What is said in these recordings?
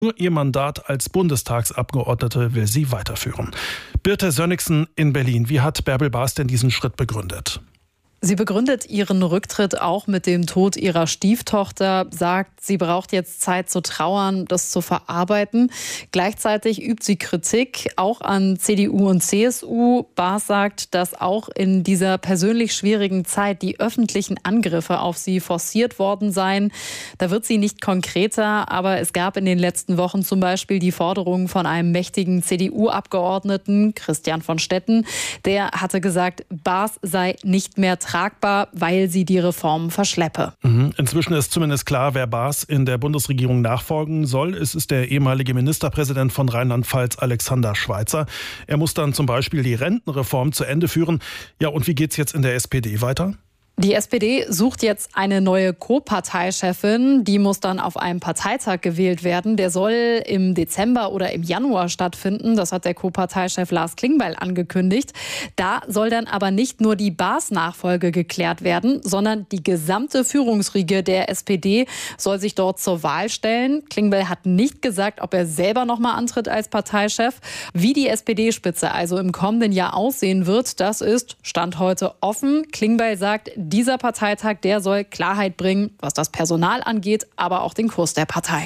Nur ihr Mandat als Bundestagsabgeordnete will sie weiterführen. Birte Sönnigsen in Berlin. Wie hat Bärbel Baas denn diesen Schritt begründet? Sie begründet ihren Rücktritt auch mit dem Tod ihrer Stieftochter, sagt, sie braucht jetzt Zeit zu trauern, das zu verarbeiten. Gleichzeitig übt sie Kritik auch an CDU und CSU. Baas sagt, dass auch in dieser persönlich schwierigen Zeit die öffentlichen Angriffe auf sie forciert worden seien. Da wird sie nicht konkreter, aber es gab in den letzten Wochen zum Beispiel die Forderung von einem mächtigen CDU-Abgeordneten, Christian von Stetten. Der hatte gesagt, Baas sei nicht mehr tragbar, weil sie die Reformen verschleppe. Inzwischen ist zumindest klar, wer Baas in der Bundesregierung nachfolgen soll. Es ist der ehemalige Ministerpräsident von Rheinland-Pfalz, Alexander Schweitzer. Er muss dann zum Beispiel die Rentenreform zu Ende führen. Ja, und wie geht's jetzt in der SPD weiter? Die SPD sucht jetzt eine neue Co-Parteichefin. Die muss dann auf einem Parteitag gewählt werden. Der soll im Dezember oder im Januar stattfinden. Das hat der Co-Parteichef Lars Klingbeil angekündigt. Da soll dann aber nicht nur die Baas-Nachfolge geklärt werden, sondern die gesamte Führungsriege der SPD soll sich dort zur Wahl stellen. Klingbeil hat nicht gesagt, ob er selber nochmal antritt als Parteichef. Wie die SPD-Spitze also im kommenden Jahr aussehen wird, das ist Stand heute offen. Klingbeil sagt, dieser Parteitag, der soll Klarheit bringen, was das Personal angeht, aber auch den Kurs der Partei.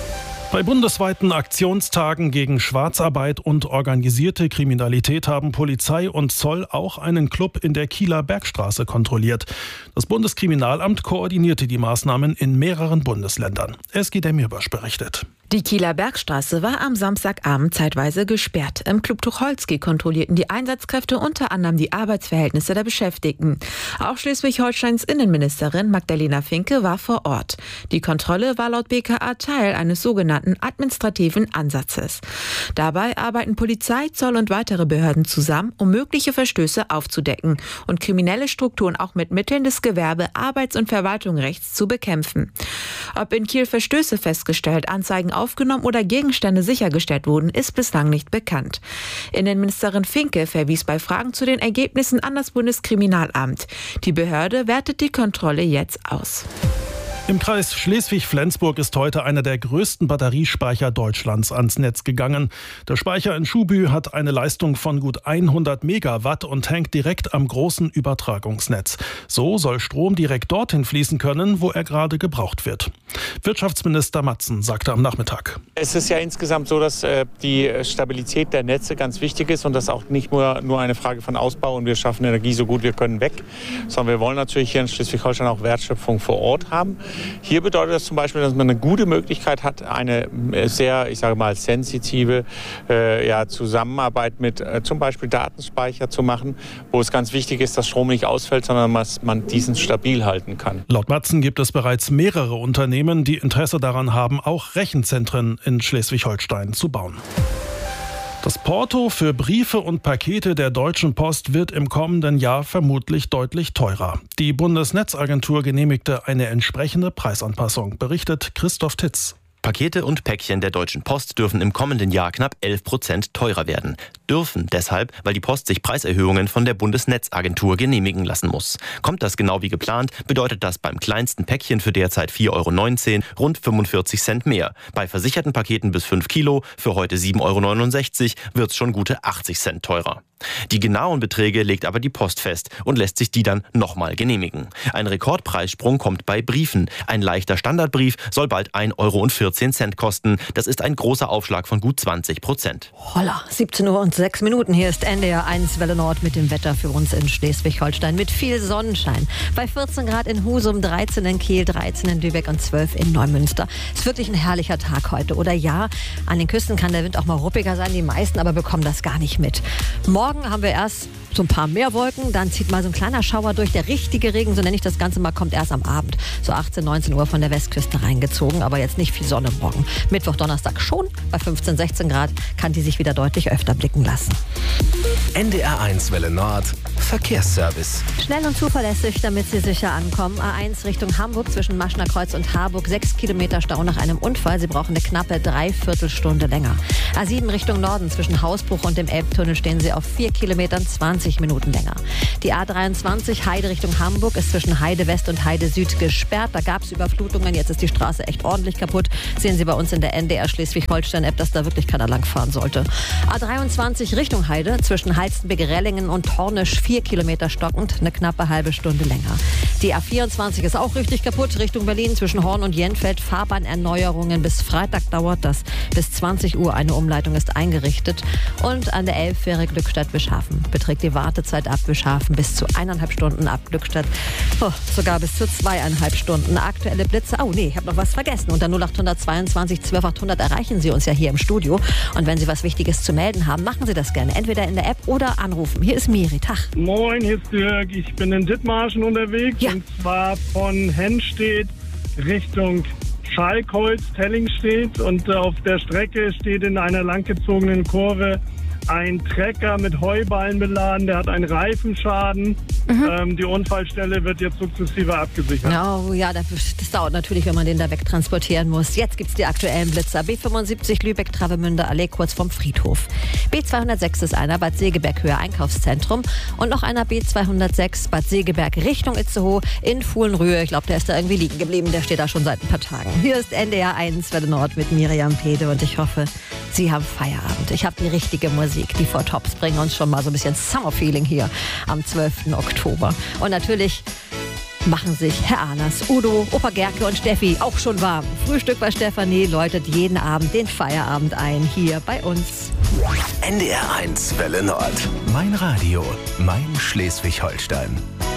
Bei bundesweiten Aktionstagen gegen Schwarzarbeit und organisierte Kriminalität haben Polizei und Zoll auch einen Club in der Kieler Bergstraße kontrolliert. Das Bundeskriminalamt koordinierte die Maßnahmen in mehreren Bundesländern. Eskide Mirbasch berichtet. Die Kieler Bergstraße war am Samstagabend zeitweise gesperrt. Im Club Tucholsky kontrollierten die Einsatzkräfte unter anderem die Arbeitsverhältnisse der Beschäftigten. Auch Schleswig-Holsteins Innenministerin Magdalena Finke war vor Ort. Die Kontrolle war laut BKA Teil eines sogenannten administrativen Ansatzes. Dabei arbeiten Polizei, Zoll und weitere Behörden zusammen, um mögliche Verstöße aufzudecken und kriminelle Strukturen auch mit Mitteln des Gewerbe-, Arbeits- und Verwaltungsrechts zu bekämpfen. Ob in Kiel Verstöße festgestellt, Anzeigen aufgenommen oder Gegenstände sichergestellt wurden, ist bislang nicht bekannt. Innenministerin Finke verwies bei Fragen zu den Ergebnissen an das Bundeskriminalamt. Die Behörde wertet die Kontrolle jetzt aus. Im Kreis Schleswig-Flensburg ist heute einer der größten Batteriespeicher Deutschlands ans Netz gegangen. Der Speicher in Schubü hat eine Leistung von gut 100 Megawatt und hängt direkt am großen Übertragungsnetz. So soll Strom direkt dorthin fließen können, wo er gerade gebraucht wird. Wirtschaftsminister Matzen sagte am Nachmittag: Es ist ja insgesamt so, dass die Stabilität der Netze ganz wichtig ist und das auch nicht nur eine Frage von Ausbau und wir schaffen Energie so gut wir können weg, sondern wir wollen natürlich hier in Schleswig-Holstein auch Wertschöpfung vor Ort haben. Hier bedeutet das zum Beispiel, dass man eine gute Möglichkeit hat, eine sehr, ich sage mal, sensitive Zusammenarbeit mit zum Beispiel Datenspeicher zu machen, wo es ganz wichtig ist, dass Strom nicht ausfällt, sondern dass man diesen stabil halten kann. Laut Matzen gibt es bereits mehrere Unternehmen, die Interesse daran haben, auch Rechenzentren in Schleswig-Holstein zu bauen. Das Porto für Briefe und Pakete der Deutschen Post wird im kommenden Jahr vermutlich deutlich teurer. Die Bundesnetzagentur genehmigte eine entsprechende Preisanpassung, berichtet Christoph Titz. Pakete und Päckchen der Deutschen Post dürfen im kommenden Jahr knapp 11% teurer werden. Dürfen deshalb, weil die Post sich Preiserhöhungen von der Bundesnetzagentur genehmigen lassen muss. Kommt das genau wie geplant, bedeutet das beim kleinsten Päckchen für derzeit 4,19 € rund 45 Cent mehr. Bei versicherten Paketen bis 5 Kilo für heute 7,69 € wird es schon gute 80 Cent teurer. Die genauen Beträge legt aber die Post fest und lässt sich die dann nochmal genehmigen. Ein Rekordpreissprung kommt bei Briefen. Ein leichter Standardbrief soll bald 1,14 € kosten. Das ist ein großer Aufschlag von gut 20%. Holla, 17:06 Uhr. Hier ist NDR 1 Welle Nord mit dem Wetter für uns in Schleswig-Holstein mit viel Sonnenschein. Bei 14 Grad in Husum, 13 in Kiel, 13 in Lübeck und 12 in Neumünster. Ist wirklich ein herrlicher Tag heute. Oder ja, an den Küsten kann der Wind auch mal ruppiger sein. Die meisten aber bekommen das gar nicht mit. Morgen haben wir erst so ein paar mehr Wolken, dann zieht mal so ein kleiner Schauer durch. Der richtige Regen, so nenne ich das Ganze mal, kommt erst am Abend. So 18, 19 Uhr von der Westküste reingezogen, aber jetzt nicht viel Sonne morgen. Mittwoch, Donnerstag schon, bei 15, 16 Grad kann die sich wieder deutlich öfter blicken lassen. NDR1 Welle Nord. Verkehrsservice. Schnell und zuverlässig, damit Sie sicher ankommen. A1 Richtung Hamburg zwischen Maschner Kreuz und Harburg. 6 Kilometer Stau nach einem Unfall. Sie brauchen eine knappe 3/4 Stunde länger. A7 Richtung Norden zwischen Hausbruch und dem Elbtunnel stehen Sie auf 4 Kilometern 20 Minuten länger. Die A23 Heide Richtung Hamburg ist zwischen Heide West und Heide Süd gesperrt. Da gab es Überflutungen. Jetzt ist die Straße echt ordentlich kaputt. Sehen Sie bei uns in der NDR Schleswig-Holstein-App, dass da wirklich keiner langfahren sollte. A23 Richtung Heide zwischen Halstenbeke-Rellingen und Tornisch 4 Kilometer stockend, eine knappe halbe Stunde länger. Die A24 ist auch richtig kaputt, Richtung Berlin zwischen Horn und Jenfeld. Fahrbahnerneuerungen bis Freitag dauert das. Bis 20 Uhr eine Umleitung ist eingerichtet. Und an der Elbfähre Glückstadt-Bischhafen beträgt die Wartezeit ab Bischhafen bis zu 1,5 Stunden, ab Glückstadt sogar bis zu 2,5 Stunden. Aktuelle Blitze, ich habe noch was vergessen. Unter 0822 12800 erreichen Sie uns ja hier im Studio. Und wenn Sie was Wichtiges zu melden haben, machen Sie das gerne. Entweder in der App oder anrufen. Hier ist Miri. Tag. Moin, hier ist Dirk. Ich bin in Dithmarschen unterwegs. Ja. Und zwar von Hennstedt Richtung Schalkholz, Tellingstedt. Und auf der Strecke steht in einer langgezogenen Kurve ein Trecker mit Heuballen beladen. Der hat einen Reifenschaden. Die Unfallstelle wird jetzt sukzessive abgesichert. Oh ja, das dauert natürlich, wenn man den da wegtransportieren muss. Jetzt gibt es die aktuellen Blitzer. B75 Lübeck-Travemünde Allee kurz vom Friedhof. B206 ist einer Bad Segeberg-Höhe Einkaufszentrum. Und noch einer B206 Bad Segeberg Richtung Itzehoe in Fuhlenrühe. Ich glaube, der ist da irgendwie liegen geblieben. Der steht da schon seit ein paar Tagen. Hier ist NDR 1 Welle Nord mit Miriam Pede und ich hoffe, Sie haben Feierabend. Ich habe die richtige Musik. Die Four Tops bringen uns schon mal so ein bisschen Summer-Feeling hier am 12. Oktober. Und natürlich machen sich Herr Ahlers, Udo, Opa Gerke und Steffi auch schon warm. Frühstück bei Stefanie läutet jeden Abend den Feierabend ein, hier bei uns. NDR1 Welle Nord. Mein Radio, mein Schleswig-Holstein.